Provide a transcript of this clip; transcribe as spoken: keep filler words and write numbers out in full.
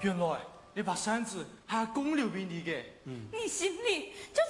原来你把扇子还公留俾你嘅。 嗯。你心里就